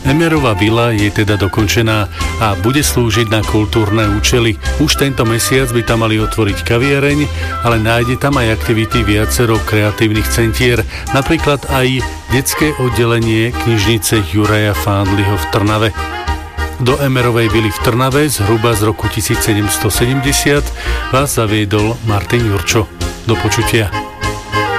Emerová vila je teda dokončená a bude slúžiť na kultúrne účely. Už tento mesiac by tam mali otvoriť kaviareň, ale nájde tam aj aktivity viacero kreatívnych centier, napríklad aj detské oddelenie knižnice Juraja Fándliho v Trnave. Do Emerovej vily v Trnave zhruba z roku 1770 vás zaviedol Martin Jurčo. Do počutia.